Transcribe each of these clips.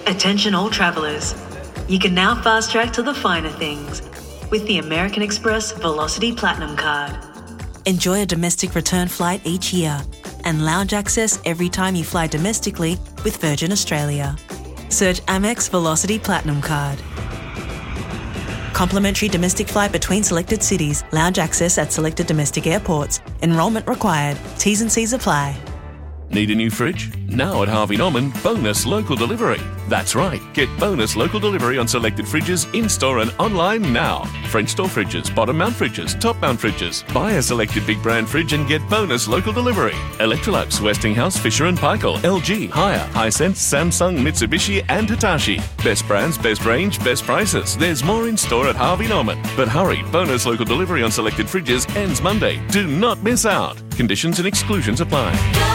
Attention all travellers. You can now fast track to the finer things with the American Express Velocity Platinum Card. Enjoy a domestic return flight each year and lounge access every time you fly domestically with Virgin Australia. Search Amex Velocity Platinum Card. Complimentary domestic flight between selected cities. Lounge access at selected domestic airports. Enrolment required. T's and C's apply. Need a new fridge? Now at Harvey Norman, bonus local delivery. That's right, get bonus local delivery on selected fridges in-store and online now. French door fridges, bottom mount fridges, top mount fridges. Buy a selected big brand fridge and get bonus local delivery. Electrolux, Westinghouse, Fisher & Paykel, LG, Haier, Hisense, Samsung, Mitsubishi and Hitachi. Best brands, best range, best prices. There's more in store at Harvey Norman. But hurry, bonus local delivery on selected fridges ends Monday. Do not miss out. Conditions and exclusions apply.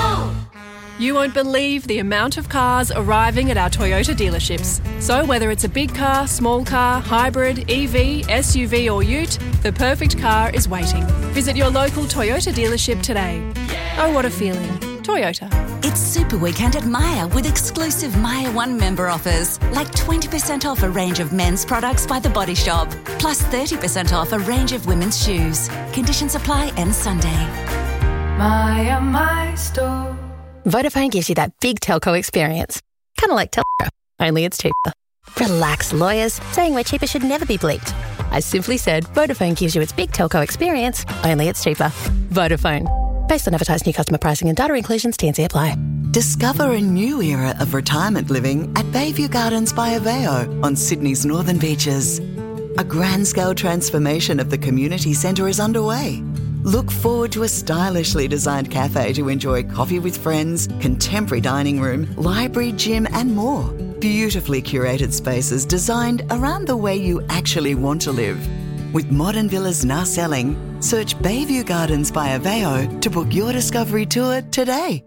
You won't believe the amount of cars arriving at our Toyota dealerships. So whether it's a big car, small car, hybrid, EV, SUV or ute, the perfect car is waiting. Visit your local Toyota dealership today. Oh, what a feeling. Toyota. It's Super Weekend at Myer with exclusive Myer One member offers, like 20% off a range of men's products by The Body Shop, plus 30% off a range of women's shoes. Conditions apply end Sunday. Myer, my store. Vodafone gives you that big telco experience. Kind of like Telstra, only it's cheaper. Relax, lawyers. Saying we're cheaper should never be bleeped. I simply said Vodafone gives you its big telco experience, only it's cheaper. Vodafone. Based on advertised new customer pricing and data inclusions, T&C apply. Discover a new era of retirement living at Bayview Gardens by Aveo on Sydney's northern beaches. A grand-scale transformation of the community centre is underway. Look forward to a stylishly designed cafe to enjoy coffee with friends, contemporary dining room, library, gym and more. Beautifully curated spaces designed around the way you actually want to live. With modern villas now selling, search Bayview Gardens by Aveo to book your discovery tour today.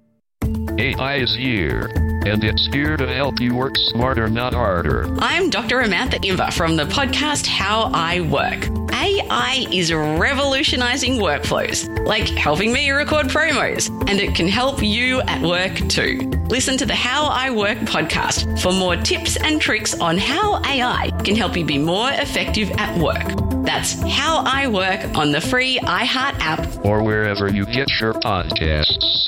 AI is here, and it's here to help you work smarter, not harder. I'm Dr. Amantha Imber from the podcast How I Work. AI is revolutionizing workflows, like helping me record promos, and it can help you at work too. Listen to the How I Work podcast for more tips and tricks on how AI can help you be more effective at work. That's How I Work on the free iHeart app. Or wherever you get your podcasts.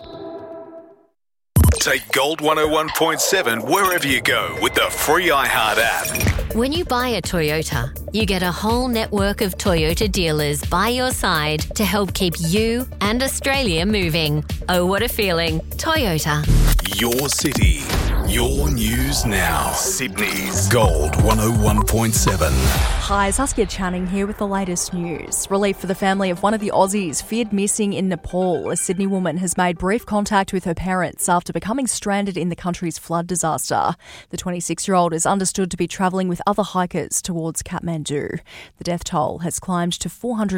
Take Gold 101.7 wherever you go with the free iHeart app. When you buy a Toyota, you get a whole network of Toyota dealers by your side to help keep you and Australia moving. Oh, what a feeling. Toyota. Your city, your news now. Sydney's Gold 101.7. Hi, Saskia Channing here with the latest news. Relief for the family of one of the Aussies feared missing in Nepal. A Sydney woman has made brief contact with her parents after becoming stranded in the country's flood disaster. The 26-year-old is understood to be travelling with other hikers towards Kathmandu. The death toll has climbed to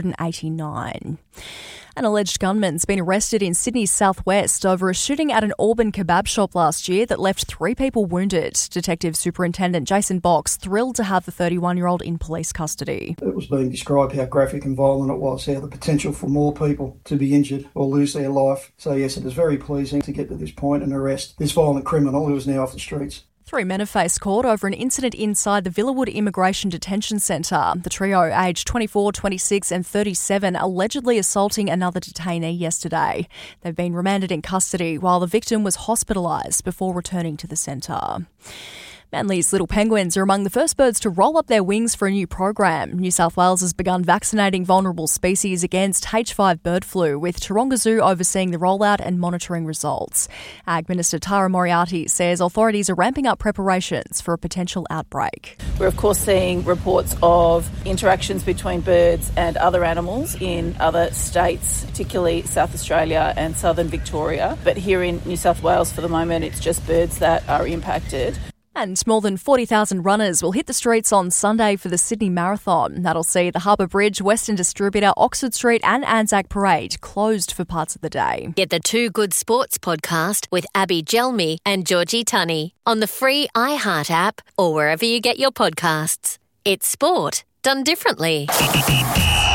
489. An alleged gunman's been arrested in Sydney's southwest over a shooting at an Auburn kebab shop last year that left 3 people wounded. Detective Superintendent Jason Box thrilled to have the 31-year-old in police custody. It was being described how graphic and violent it was, how the potential for more people to be injured or lose their life. So yes, it is very pleasing to get to this point and arrest this violent criminal who is now off the streets. 3 men have faced court over an incident inside the Villawood Immigration Detention Centre. The trio, aged 24, 26 and 37, allegedly assaulting another detainee yesterday. They've been remanded in custody while the victim was hospitalised before returning to the centre. Manly's Little Penguins are among the first birds to roll up their wings for a new program. New South Wales has begun vaccinating vulnerable species against H5 bird flu, with Taronga Zoo overseeing the rollout and monitoring results. Ag Minister Tara Moriarty says authorities are ramping up preparations for a potential outbreak. We're of course seeing reports of interactions between birds and other animals in other states, particularly South Australia and southern Victoria. But here in New South Wales for the moment, it's just birds that are impacted. And more than 40,000 runners will hit the streets on Sunday for the Sydney Marathon. That'll see the Harbour Bridge, Western Distributor, Oxford Street and Anzac Parade closed for parts of the day. Get the Two Good Sports podcast with Abby Gelmi and Georgie Tunney on the free iHeart app or wherever you get your podcasts. It's sport done differently.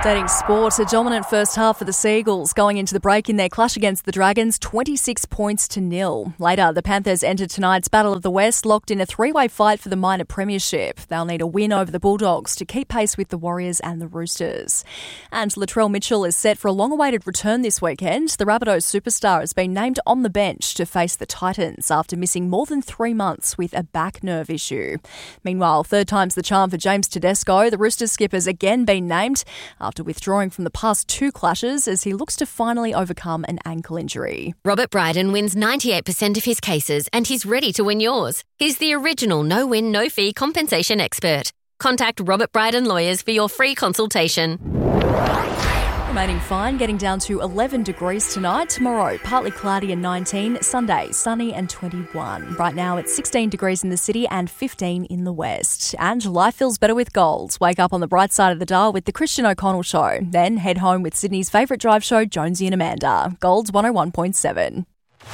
Updating sport, a dominant first half for the Seagulls going into the break in their clash against the Dragons, 26 points to 0. Later, the Panthers entered tonight's Battle of the West, locked in a three-way fight for the minor premiership. They'll need a win over the Bulldogs to keep pace with the Warriors and the Roosters. And Latrell Mitchell is set for a long-awaited return this weekend. The Rabbitohs superstar has been named on the bench to face the Titans after missing more than 3 months with a back nerve issue. Meanwhile, third time's the charm for James Tedesco. The Roosters skipper's again been named after withdrawing from the past 2 clashes as he looks to finally overcome an ankle injury. Robert Bryden wins 98% of his cases and he's ready to win yours. He's the original no-win, no-fee compensation expert. Contact Robert Bryden Lawyers for your free consultation. Remaining fine, getting down to 11 degrees tonight. Tomorrow, partly cloudy and 19. Sunday, sunny and 21. Right now, it's 16 degrees in the city and 15 in the west. And life feels better with gold. Wake up on the bright side of the dial with the Christian O'Connell Show. Then head home with Sydney's favourite drive show, Jonesy and Amanda. Gold's 101.7.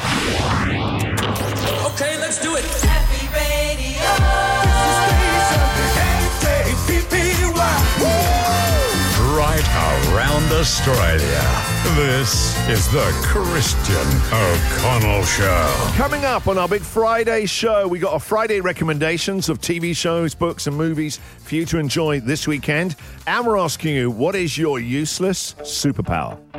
Okay, let's do it. Happy Radio. Right around Australia. This is the Christian O'Connell Show. Coming up on our Big Friday show, we got our Friday recommendations of TV shows, books and movies for you to enjoy this weekend. And we're asking you, what is your useless superpower?